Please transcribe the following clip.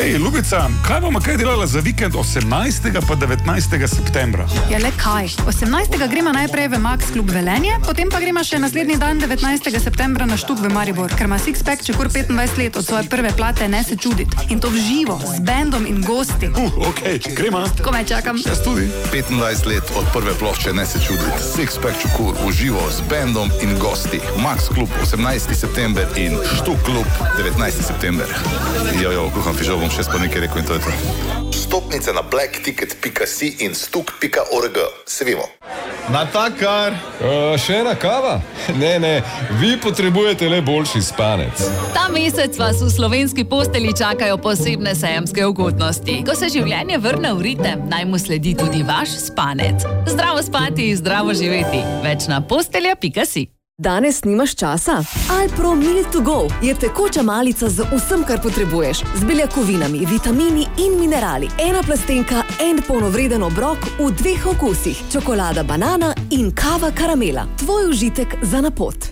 Ljubica, kaj bomo kaj delala za vikend 18. pa 19. septembra? Ja, le kaj? 18. gremo najprej v Max klub Velenje, potem pa gremo še naslednji dan 19. septembra na Štuk v Maribor, ker ima Sixpack Čekur 25 let od svoje prve plate, ne se čuditi. In to v živo, z bendom in gosti. Okej, gremo. Komaj čakam. Jaz tudi. 25 let od prve plošče, ne se čuditi. Sixpack Čekur v živo, z bendom in gosti. Max klub 18. september in Štuk klub 19. september. Jojo, kuham fižol, bom še spod nekaj rekel in to je to. Stopnice na blackticket.si in stuk.org. Se vimo. Natakar! Še ena kava? Ne, vi potrebujete le boljši spanec. Ta mesec vas v slovenski posteli čakajo posebne sejemske ugodnosti. Ko se življenje vrne v ritem, naj mu sledi tudi vaš spanec. Zdravo spati, zdravo živeti. Več na postelja.si. Danes nimaš časa? Alpro Milk to Go je tekoča malica z vsem, kar potrebuješ. Z beljakovinami, vitamini in minerali. Ena plastenka, en polnovreden obrok v 2 okusih. Čokolada banana in kava karamela. Tvoj užitek za na pot.